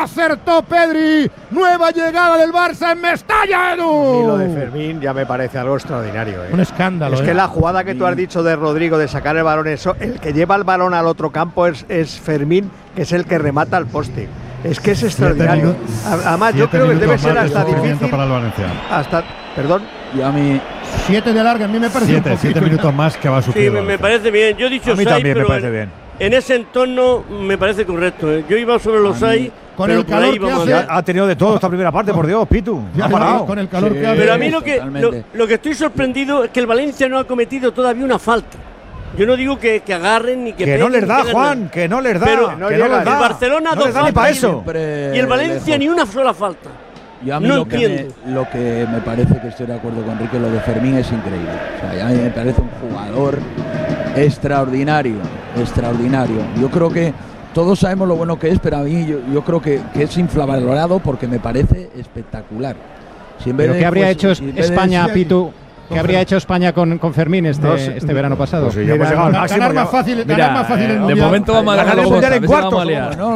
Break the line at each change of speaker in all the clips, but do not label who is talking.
Acertó Pedri. Nueva llegada del Barça en Mestalla, Edu.
Y lo de Fermín ya me parece algo extraordinario.
Un escándalo.
Es que la jugada que tú has dicho de Rodrigo de sacar el balón, el que lleva el balón al otro campo es Fermín, que es el que remata al poste. Es que es extraordinario. Además, yo creo que debe ser hasta difícil.
Para el Valencia.
Perdón.
Y a mí
7 de larga, a mí me parece
7 minutos más que va a sufrir.
Sí, me parece bien. Yo he dicho 6, pero en ese entorno me parece correcto. Yo iba sobre los 6.
Con el calor que hace,
ha tenido de todo esta primera parte, por Dios, Pitu. Ha parado.
Con el calor que hace.
Pero a mí lo que estoy sorprendido es que el Valencia no ha cometido todavía una falta. Yo no digo que agarren ni que
no les da, Juan, que no les da.
Pero
que no les da.
El Barcelona
no les da ni para eso.
Y el Valencia ni una sola falta.
Y a mí
no
lo que me parece, que estoy de acuerdo con Enrique, lo de Fermín es increíble. O sea, a mí me parece un jugador extraordinario. Yo creo que todos sabemos lo bueno que es, pero a mí yo creo que es infravalorado porque me parece espectacular.
¿Pero qué habría hecho España, Pitu? ¿Qué habría hecho España con Fermín este verano pasado?
Pues ya hemos llegado al máximo.
Ganar más fácil el Mundial.
De momento vamos a ganar el Mundial en cuartos.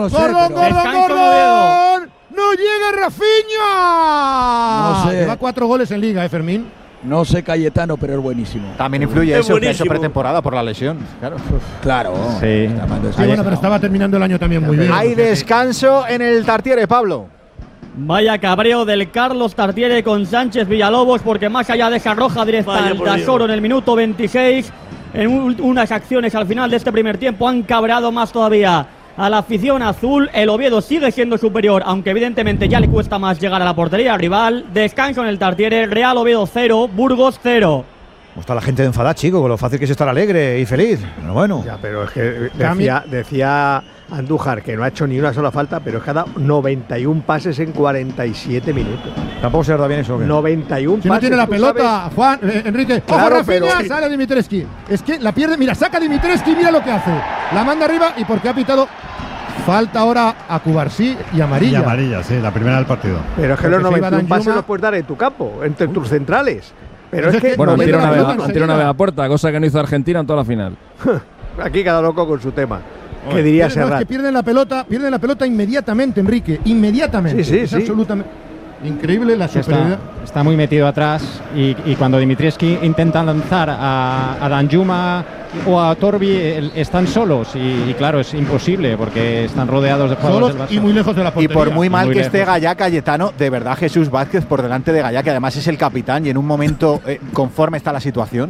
¡Gordón! ¡No llega Rafinha!
No sé.
Lleva 4 goles en Liga, Fermín.
No sé Cayetano, pero es buenísimo.
También influye eso, que ha hecho pretemporada por la lesión.
Claro.
Sí.
Bueno, pero estaba terminando el año también muy bien.
Hay descanso en el Tartiere, Pablo.
Vaya cabreo del Carlos Tartiere con Sánchez Villalobos, porque más allá de esa roja directa al Tasoro en el minuto 26, en unas acciones al final de este primer tiempo han cabreado más todavía a la afición azul. El Oviedo sigue siendo superior, aunque evidentemente ya le cuesta más llegar a la portería rival. Descanso en el Tartiere, Real Oviedo 0, Burgos 0.
¿Cómo está la gente de enfadada, chico? Con lo fácil que es estar alegre y feliz. Pero bueno.
Ya, pero es que decía Andújar que no ha hecho ni una sola falta, pero es que ha dado 91 pases en 47 minutos.
¿Tampoco se da bien eso?
91
si
pases.
no tiene la pelota, Juan, Enrique.
Claro,
¡Ojo, Rafinha! Sale Dimitrescu. Es que la pierde. Mira, saca Dimitrescu y mira lo que hace. La manda arriba y porque ha pitado falta ahora a Cubarsí y amarilla.
Y amarilla, sí, la primera del partido.
Pero es que los 91 pases los puedes dar en tu campo, entre tus centrales. Pero es que
bueno, han tirado una vez a puerta, cosa que no hizo Argentina en toda la final.
Aquí cada loco con su tema. ¿Qué diría Serrat?
Es que pierden la pelota inmediatamente, Enrique. Inmediatamente.
Sí.
Absolutamente increíble la superioridad.
Está muy metido atrás y cuando Dimitrescu intenta lanzar a Danjuma o a Torbi, están solos y claro, es imposible porque están rodeados de jugadores del Barça.
Y muy lejos de la portería.
Y por muy mal que esté
Gallá Cayetano, de verdad Jesús Vázquez por delante de Gallá, que además es el capitán y en un momento conforme está la situación.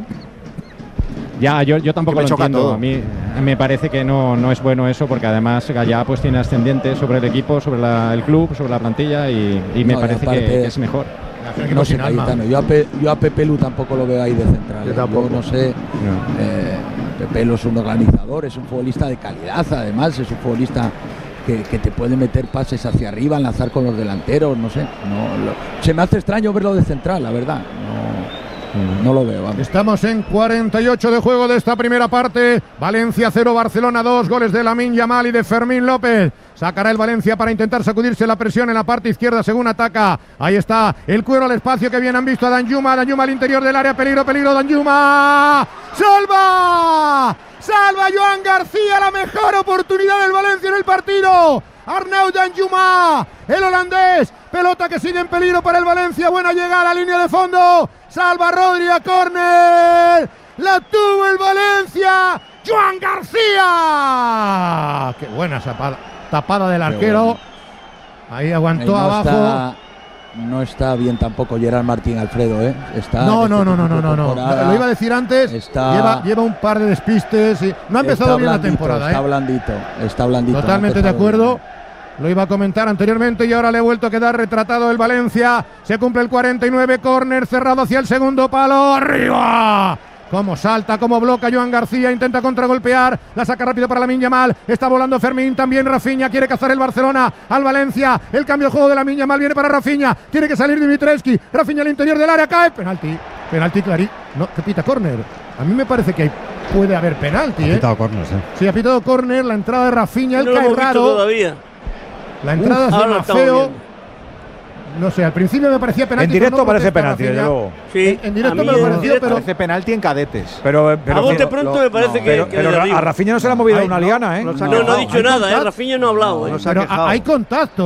Ya, yo tampoco lo entiendo. Todo. A mí me parece que no es bueno eso, porque además Gallá pues tiene ascendiente sobre el equipo, sobre el club, sobre la plantilla y me parece que es mejor.
No sé, Cayetano. Yo a Pepe Lu tampoco lo veo ahí de central.
Yo tampoco.
No sé. Pepe Lu es un organizador, es un futbolista de calidad, además, es un futbolista que te puede meter pases hacia arriba, enlazar con los delanteros, no sé. Se me hace extraño verlo de central, la verdad. No lo veo. Vamos.
Estamos en 48 de juego de esta primera parte. Valencia 0, Barcelona 2. Goles de Lamine Yamal y de Fermín López. Sacará el Valencia para intentar sacudirse la presión en la parte izquierda según ataca. Ahí está el cuero al espacio, que bien han visto a Danjuma. Danjuma al interior del área. Peligro, Danjuma. ¡Salva! ¡Salva Joan García! La mejor oportunidad del Valencia en el partido. Arnaud Danjuma, el holandés. Pelota que sigue en peligro para el Valencia. Buena llegada a la línea de fondo. Salva Rodri a córner. La tuvo el Valencia. Joan García. Qué buena tapada del arquero. Bueno. Ahí aguantó abajo.
No está bien tampoco Gerard Martín, Alfredo, ¿eh?
No. Lo iba a decir antes. Lleva un par de despistes. No ha empezado bien la temporada.
Está blandito.
Totalmente de acuerdo. Lo iba a comentar anteriormente y ahora le he vuelto a quedar retratado el Valencia. Se cumple el 49, córner cerrado hacia el segundo palo. ¡Arriba! Cómo salta, cómo bloca Joan García, intenta contragolpear, la saca rápido para Lamine Yamal, está volando Fermín, también Rafinha, quiere cazar el Barcelona al Valencia, el cambio de juego de Lamine Yamal viene para Rafinha, tiene que salir Dimitrescu, Rafinha al interior del área, cae, penalti clarí, no, que pita córner. A mí me parece que puede haber penalti,
Ha pitado córner, sí.
Sí, ha pitado córner, la entrada de Rafinha, el cae raro.
Todavía.
La entrada es Mafeo. No sé, al principio me parecía penalti.
En directo parece penalti, desde luego.
Sí,
en directo me lo pareció, pero
parece penalti en cadetes.
Pero
a bote pronto me parece que
pero a Rafinha no se le ha movido una liana, ¿eh?
No ha dicho nada, Rafinha no ha hablado.
Pero hay contacto.